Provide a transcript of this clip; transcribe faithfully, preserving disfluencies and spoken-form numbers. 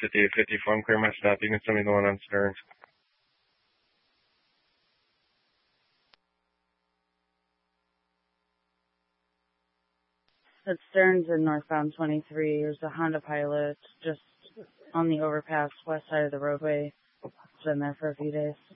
City of fifty-four. I'm clear my stop. You can send me the one on Stearns. At Stearns and northbound twenty-three, there's a Honda Pilot just on the overpass west side of the roadway. It's been there for a few days.